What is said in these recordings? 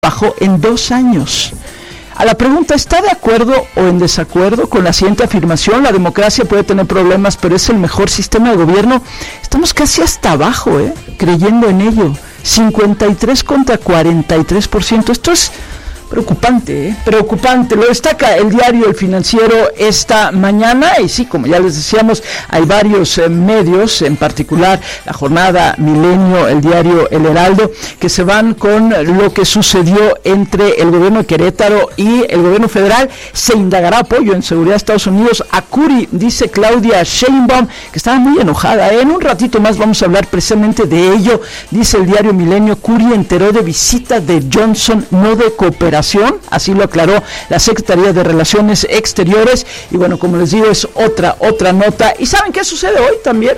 bajó en 2 años. A la pregunta, ¿está de acuerdo o en desacuerdo con la siguiente afirmación? La democracia puede tener problemas, pero es el mejor sistema de gobierno. Estamos casi hasta abajo, creyendo en ello. 53 contra 43%. Esto es preocupante, preocupante. Lo destaca el diario El Financiero esta mañana, y sí, como ya les decíamos, hay varios medios, en particular La Jornada, Milenio, el diario El Heraldo, que se van con lo que sucedió entre el gobierno de Querétaro y el gobierno federal. Se indagará apoyo en seguridad de Estados Unidos a Curi, dice Claudia Sheinbaum, que estaba muy enojada. En un ratito más vamos a hablar precisamente de ello. Dice el diario Milenio, Curi enteró de visita de Johnson, no de cooperación. Así lo aclaró la Secretaría de Relaciones Exteriores. Y bueno, como les digo, es otra nota. ¿Y saben qué sucede hoy también?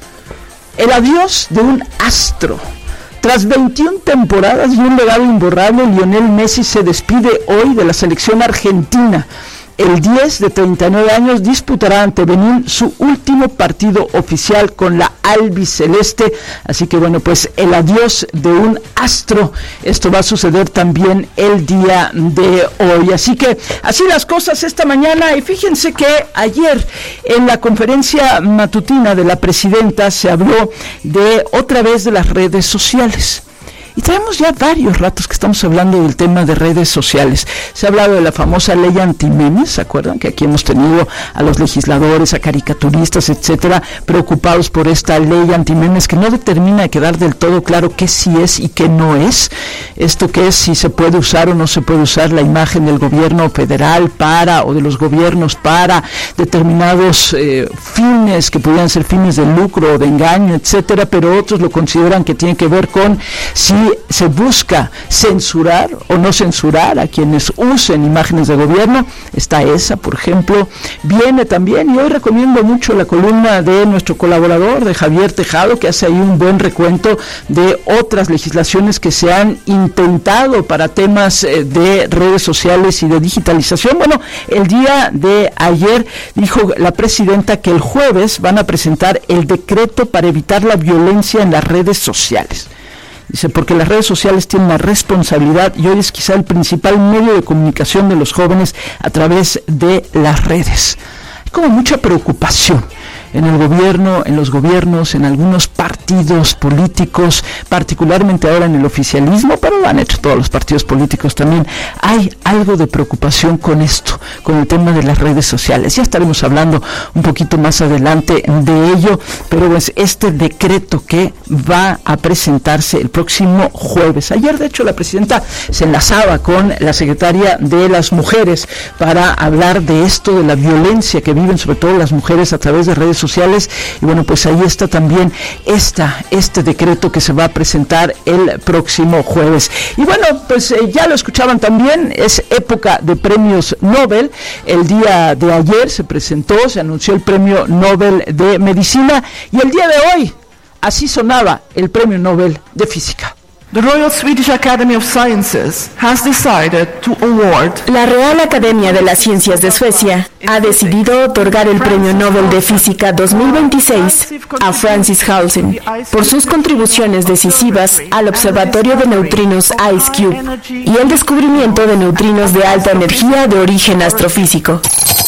El adiós de un astro. Tras 21 temporadas y un legado imborrable, Lionel Messi se despide hoy de la selección argentina. El 10 de 39 años disputará ante Benín su último partido oficial con la albiceleste. Así que bueno, pues el adiós de un astro. Esto va a suceder también el día de hoy. Así que así las cosas esta mañana. Y fíjense que ayer en la conferencia matutina de la presidenta se habló de otra vez de las redes sociales. Y traemos ya varios ratos que estamos hablando del tema de redes sociales. Se ha hablado de la famosa ley anti-memes, ¿se acuerdan? Que aquí hemos tenido a los legisladores, a caricaturistas, etcétera, preocupados por esta ley anti-memes que no determina de quedar del todo claro qué sí es y qué no es. Esto que es, si se puede usar o no se puede usar la imagen del gobierno federal para, o de los gobiernos para determinados fines que pudieran ser fines de lucro o de engaño, etcétera, pero otros lo consideran que tiene que ver con si se busca censurar o no censurar a quienes usen imágenes de gobierno. Está esa, por ejemplo. Viene también, y hoy recomiendo mucho la columna de nuestro colaborador, de Javier Tejado, que hace ahí un buen recuento de otras legislaciones que se han intentado para temas de redes sociales y de digitalización. Bueno, el día de ayer dijo la presidenta que el jueves van a presentar el decreto para evitar la violencia en las redes sociales. Dice, porque las redes sociales tienen la responsabilidad y hoy es quizá el principal medio de comunicación de los jóvenes a través de las redes. Hay como mucha preocupación en el gobierno, en los gobiernos, en algunos partidos políticos, particularmente ahora en el oficialismo, pero lo han hecho todos los partidos políticos también. Hay algo de preocupación con esto, con el tema de las redes sociales. Ya estaremos hablando un poquito más adelante de ello, pero es este decreto que va a presentarse el próximo jueves. Ayer, de hecho, la presidenta se enlazaba con la secretaria de las mujeres para hablar de esto, de la violencia que viven sobre todo las mujeres a través de redes sociales, y bueno, pues ahí está también este decreto que se va a presentar el próximo jueves. Y bueno, pues ya lo escuchaban también, es época de premios Nobel. El día de ayer se anunció el premio Nobel de Medicina, y el día de hoy así sonaba el premio Nobel de Física. The Royal Swedish Academy of Sciences has decided to award. La Real Academia de las Ciencias de Suecia ha decidido otorgar el Premio Nobel de Física 2026 a Francis Halsen por sus contribuciones decisivas al Observatorio de Neutrinos IceCube y el descubrimiento de neutrinos de alta energía de origen astrofísico.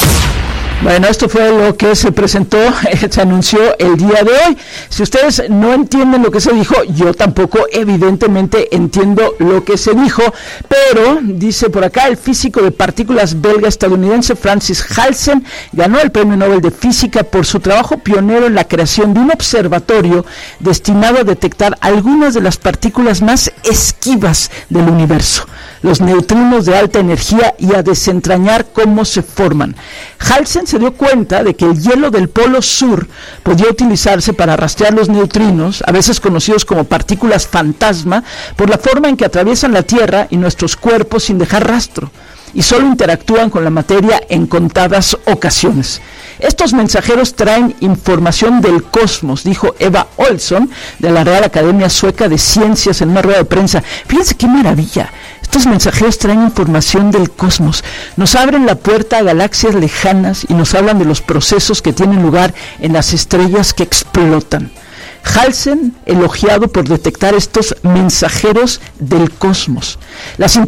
Bueno, esto fue lo que se presentó, se anunció el día de hoy. Si ustedes no entienden lo que se dijo, yo tampoco evidentemente entiendo lo que se dijo, pero dice por acá, el físico de partículas belga-estadounidense Francis Halsen ganó el Premio Nobel de Física por su trabajo pionero en la creación de un observatorio destinado a detectar algunas de las partículas más esquivas del universo, los neutrinos de alta energía, y a desentrañar cómo se forman. Halsen se dio cuenta de que el hielo del polo sur podía utilizarse para rastrear los neutrinos, a veces conocidos como partículas fantasma, por la forma en que atraviesan la Tierra y nuestros cuerpos sin dejar rastro, y solo interactúan con la materia en contadas ocasiones. Estos mensajeros traen información del cosmos, dijo Eva Olsson, de la Real Academia Sueca de Ciencias, en una rueda de prensa. Fíjense qué maravilla. Estos mensajeros traen información del cosmos, nos abren la puerta a galaxias lejanas y nos hablan de los procesos que tienen lugar en las estrellas que explotan. Halsen, elogiado por detectar estos mensajeros del cosmos. Las